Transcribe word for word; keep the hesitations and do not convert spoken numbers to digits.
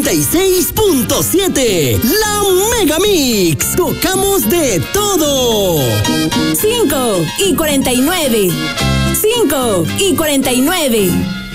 noventa y seis punto siete. La Mega Mix. Tocamos de todo. cinco y cuarenta y nueve. cinco y cuarenta y nueve.